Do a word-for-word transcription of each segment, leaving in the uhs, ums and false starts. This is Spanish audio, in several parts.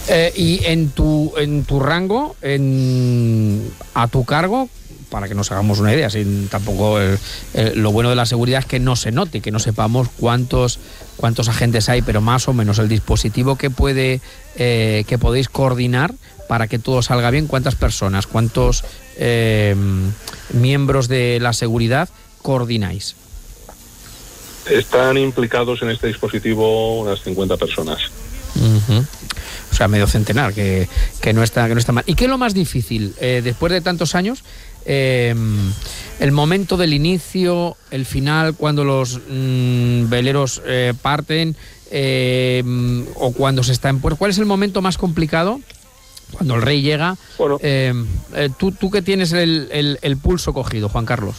Eh, y en tu en tu rango, en, a tu cargo, para que nos hagamos una idea, sin tampoco el, el, lo bueno de la seguridad es que no se note, que no sepamos cuántos cuántos agentes hay, pero más o menos el dispositivo que puede eh, que podéis coordinar para que todo salga bien. ¿Cuántas personas, cuántos eh, miembros de la seguridad coordináis? Están implicados en este dispositivo unas cincuenta personas. Uh-huh. O sea, medio centenar, que, que, no está, que no está mal. ¿Y qué es lo más difícil, eh, después de tantos años, eh, el momento del inicio, el final, cuando los mm, veleros eh, parten, eh, o cuando se está en puerto? ¿Cuál es el momento más complicado? Cuando el rey llega. Bueno, eh, eh, tú, tú que tienes el, el, el pulso cogido, Juan Carlos.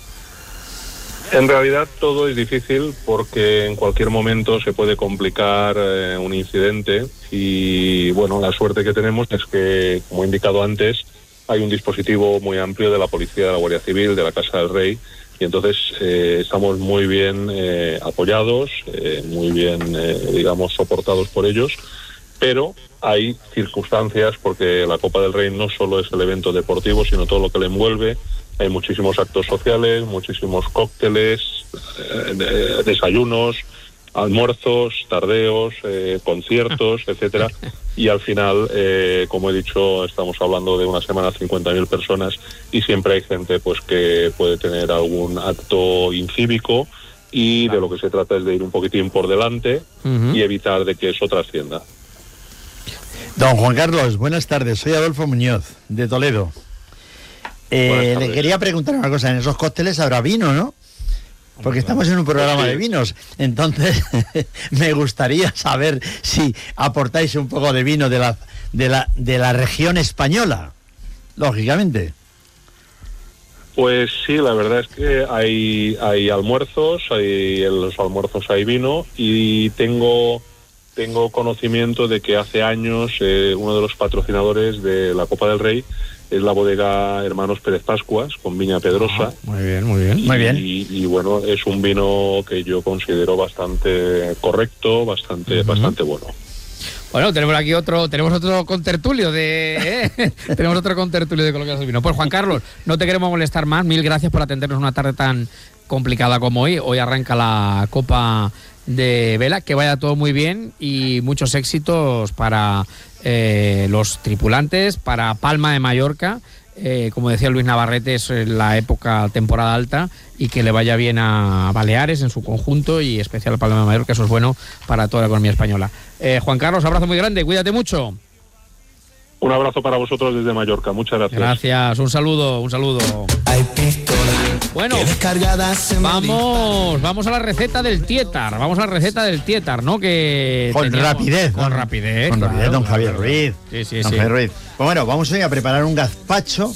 En realidad todo es difícil porque en cualquier momento se puede complicar eh, un incidente y bueno, la suerte que tenemos es que, como he indicado antes, hay un dispositivo muy amplio de la Policía, de la Guardia Civil, de la Casa del Rey, y entonces eh, estamos muy bien eh, apoyados, eh, muy bien, eh, digamos, soportados por ellos, pero hay circunstancias porque la Copa del Rey no solo es el evento deportivo, sino todo lo que le envuelve. Hay muchísimos actos sociales, muchísimos cócteles, eh, desayunos, almuerzos, tardeos, eh, conciertos, etcétera. Y al final, eh, como he dicho, estamos hablando de una semana cincuenta mil personas y siempre hay gente pues que puede tener algún acto incívico y de lo que se trata es de ir un poquitín por delante uh-huh. y evitar de que eso trascienda. Don Juan Carlos, buenas tardes. Soy Adolfo Muñoz, de Toledo. Eh, le quería preguntar una cosa, en esos cócteles habrá vino, ¿no? Porque estamos en un programa de vinos, entonces me gustaría saber si aportáis un poco de vino de la, de la, de la región española, lógicamente. Pues sí, la verdad es que hay, hay almuerzos, hay, en los almuerzos hay vino y tengo... Tengo conocimiento de que hace años eh, uno de los patrocinadores de la Copa del Rey es la bodega Hermanos Pérez Pascuas, con Viña Pedrosa. Ah, muy bien, muy bien. Y, muy bien. Y, y bueno, es un vino que yo considero bastante correcto, bastante, uh-huh. bastante bueno. Bueno, tenemos aquí otro, tenemos otro contertulio de, ¿eh? tenemos otro contertulio de colocar el vino. Pues Juan Carlos, no te queremos molestar más. Mil gracias por atendernos una tarde tan complicada como hoy. Hoy arranca la Copa de Vela, que vaya todo muy bien y muchos éxitos para eh, los tripulantes, para Palma de Mallorca, eh, como decía Luis Navarrete, es la época temporada alta, y que le vaya bien a Baleares en su conjunto y especial a Palma de Mallorca, eso es bueno para toda la economía española. eh, Juan Carlos, abrazo muy grande, cuídate mucho. Un abrazo para vosotros desde Mallorca, muchas gracias. Gracias, un saludo, un saludo. Bueno, vamos, vamos a la receta del Tietar, vamos a la receta del Tietar, ¿no? Que con teníamos, rapidez, con don, rapidez, con claro, rapidez, don claro, Javier claro. Ruiz. Sí, sí, don sí. Javier Ruiz. Pues bueno, vamos hoy a preparar un gazpacho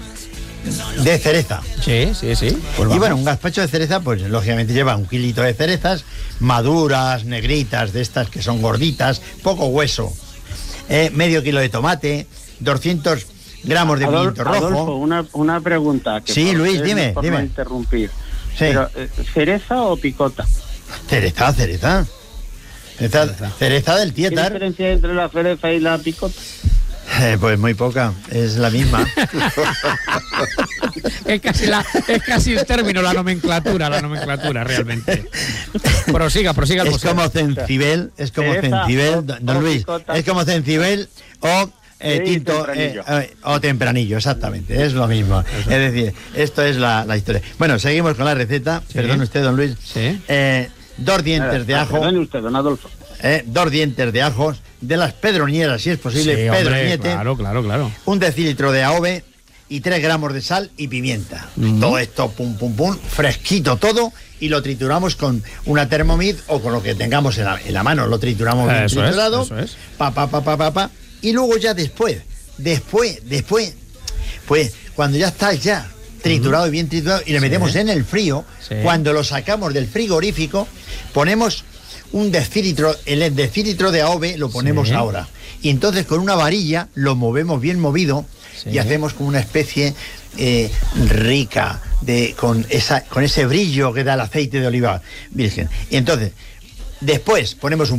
de cereza. Sí, sí, sí. Pues y bueno, un gazpacho de cereza, pues lógicamente lleva un kilito de cerezas maduras, negritas, de estas que son gorditas, poco hueso. Eh, medio kilo de tomate, doscientos gramos de Adol- pimiento rojo. Adolfo, una, una pregunta. Que sí, Luis, dime, por dime. No interrumpir. Sí. Pero, eh, ¿cereza o picota? Cereza, cereza. Cereza, cereza. cereza del Tietar. ¿Qué diferencia hay entre la cereza y la picota? Eh, pues muy poca, es la misma. es, casi la, es casi el término, la nomenclatura, la nomenclatura realmente. Prosiga, prosiga. Es como cencibel, es como cereza, cencibel, o, don o Luis, picota. Es como cencibel o eh, Sí, tinto tempranillo. eh, eh, o tempranillo, exactamente, es lo mismo. Es decir, esto es la, la historia. Bueno, seguimos con la receta. Sí. Perdón usted, don Luis. Sí. Eh, dos dientes de Ah, ajo. Perdone usted, don Adolfo. Eh, dos dientes de ajos, de las pedroñeras, si es posible, Sí, hombre, pedroñete, claro, claro, claro. un decilitro de aove y tres gramos de sal y pimienta. Mm. Todo esto, pum, pum, pum, fresquito todo, y lo trituramos con una Thermomix o con lo que tengamos en la, en la mano, lo trituramos bien Eso es, triturado, eso es. pa, pa, pa, pa, pa, pa, y luego ya después, después, después, pues cuando ya está ya triturado uh-huh. y bien triturado, y le metemos sí. en el frío, sí. cuando lo sacamos del frigorífico, ponemos un decilitro, el decilitro de aove lo ponemos sí. ahora. Y entonces con una varilla lo movemos bien movido sí. y hacemos como una especie eh, rica, de con, esa, con ese brillo que da el aceite de oliva virgen. Y entonces, después ponemos un